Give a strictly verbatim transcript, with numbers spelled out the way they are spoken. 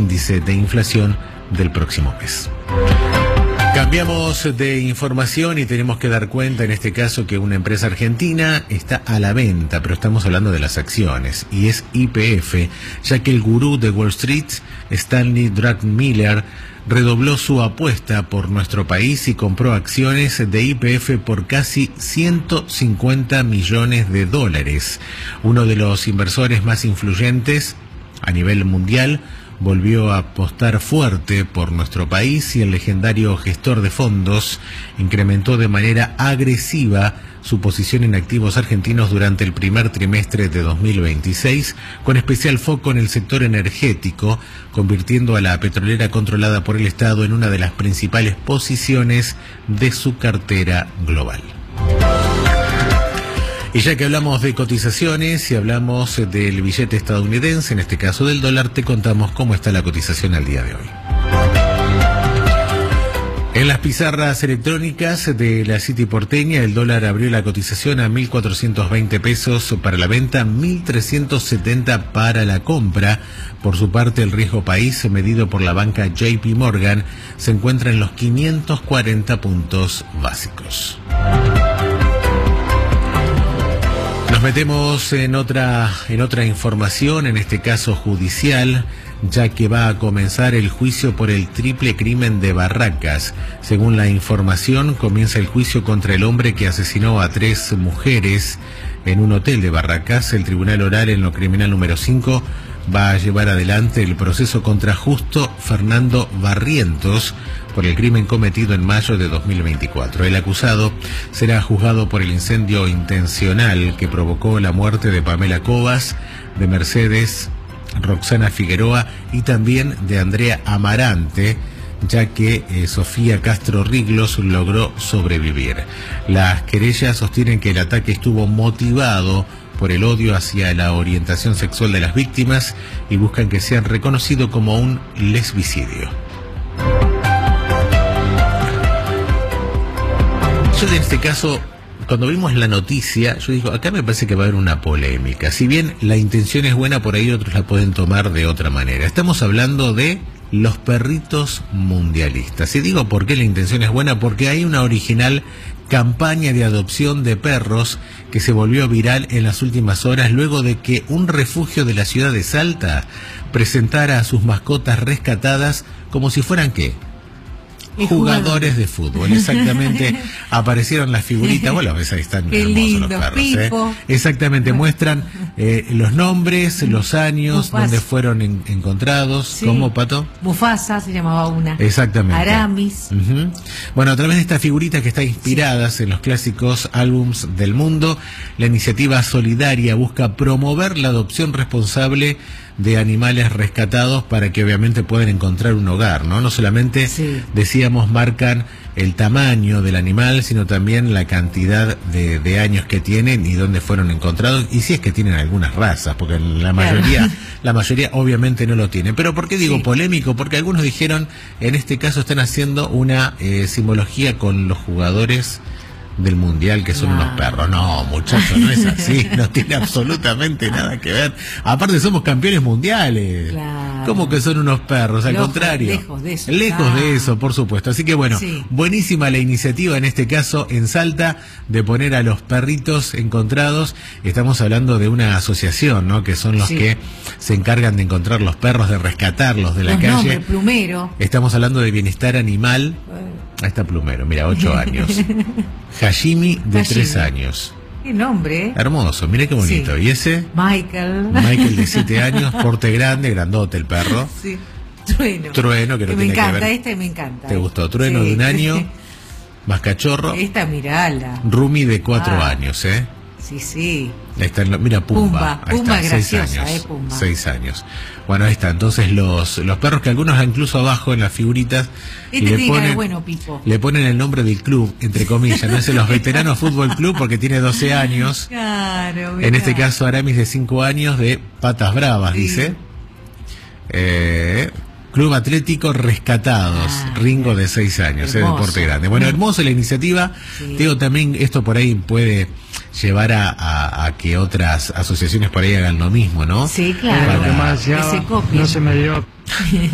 índice de inflación del próximo mes. Cambiamos de información y tenemos que dar cuenta en este caso que una empresa argentina está a la venta, pero estamos hablando de las acciones, y es Y P F, ya que el gurú de Wall Street, Stanley Druckenmiller, redobló su apuesta por nuestro país y compró acciones de Y P F por casi ciento cincuenta millones de dólares. Uno de los inversores más influyentes a nivel mundial volvió a apostar fuerte por nuestro país y el legendario gestor de fondos incrementó de manera agresiva su posición en activos argentinos durante el primer trimestre de dos mil veintiséis, con especial foco en el sector energético, convirtiendo a la petrolera controlada por el Estado en una de las principales posiciones de su cartera global. Y ya que hablamos de cotizaciones y hablamos del billete estadounidense, en este caso del dólar, te contamos cómo está la cotización al día de hoy. En las pizarras electrónicas de la City porteña, el dólar abrió la cotización a mil cuatrocientos veinte pesos para la venta, mil trescientos setenta para la compra. Por su parte, el riesgo país, medido por la banca J P Morgan, se encuentra en los quinientos cuarenta puntos básicos. Nos metemos en otra, en otra información, en este caso judicial, ya que va a comenzar el juicio por el triple crimen de Barracas. Según la información, comienza el juicio contra el hombre que asesinó a tres mujeres en un hotel de Barracas. El Tribunal Oral en lo Criminal número cinco va a llevar adelante el proceso contra Justo Fernando Barrientos por el crimen cometido en mayo de dos mil veinticuatro. El acusado será juzgado por el incendio intencional que provocó la muerte de Pamela Covas, de Mercedes Roxana Figueroa y también de Andrea Amarante, ya que eh, Sofía Castro Riglos logró sobrevivir. Las querellas sostienen que el ataque estuvo motivado por el odio hacia la orientación sexual de las víctimas y buscan que sean reconocido como un lesbicidio. Yo en este caso, cuando vimos la noticia, yo digo, acá me parece que va a haber una polémica. Si bien la intención es buena, por ahí otros la pueden tomar de otra manera. Estamos hablando de los perritos mundialistas. Y digo por qué la intención es buena, porque hay una original campaña de adopción de perros que se volvió viral en las últimas horas luego de que un refugio de la ciudad de Salta presentara a sus mascotas rescatadas como si fueran, ¿qué? Jugadores de fútbol, exactamente. Aparecieron las figuritas, bueno, ves, ahí están Qué hermosos lindo, los perros, Pipo. ¿eh? Exactamente, muestran eh, los nombres, los años, Mufasa. donde fueron en, encontrados. Sí. ¿Cómo, Pato? Mufasa se llamaba una. Exactamente. Aramis. Uh-huh. Bueno, a través de estas figuritas que están inspiradas sí. en los clásicos álbums del mundo, la iniciativa solidaria busca promover la adopción responsable de animales rescatados para que obviamente puedan encontrar un hogar, ¿no? No solamente, sí. decíamos, marcan el tamaño del animal, sino también la cantidad de, de años que tienen y dónde fueron encontrados, y si es que tienen algunas razas, porque la mayoría, claro. la mayoría obviamente no lo tiene. Pero ¿por qué digo sí. polémico? Porque algunos dijeron, en este caso están haciendo una eh, simbología con los jugadores del mundial, que son no. unos perros. No, muchachos, no es así, no tiene absolutamente nada que ver. Aparte somos campeones mundiales. Claro. ¿Cómo que son unos perros? Al lejos, contrario. Lejos de eso. Lejos ah. de eso, por supuesto. Así que bueno, sí. buenísima la iniciativa en este caso en Salta de poner a los perritos encontrados. Estamos hablando de una asociación, ¿no? Que son los sí. que se encargan de encontrar los perros, de rescatarlos de la los calle. Nombres, Plumero. Estamos hablando de bienestar animal. Ahí está Plumero, mira, ocho años. Hashimi, de Hashimi. tres años. Qué nombre, ¿eh? Hermoso, mire qué bonito. Sí. ¿Y ese? Michael. Michael, de siete años, porte grande, grandote el perro. Sí. Trueno. Trueno, que no que tiene me encanta, que ver. este me encanta. ¿Te gustó? Trueno sí. de un año, más cachorro. Esta, mirala. Rumi, de cuatro ah. años, ¿eh? Sí, sí. Ahí está, mira, Pumba. Pumba, ahí Pumba está, graciosa, seis años. Eh, Pumba. Seis años. Bueno, ahí está. Entonces los, los perros que algunos incluso abajo en las figuritas este le ponen, bueno, Pipo. le ponen el nombre del club, entre comillas, no es los Veteranos Fútbol Club porque tiene doce años. Claro, en este caso Aramis de cinco años, de Patas Bravas, sí. dice. Eh, Club Atlético Rescatados, ah, Ringo, de seis años, eh, de porte grande. Bueno, hermosa la iniciativa. Sí. Digo, también esto por ahí puede llevar a, a, a que otras asociaciones por ahí hagan lo mismo, ¿no? Sí, claro. Para... Que se copien. No se me dio.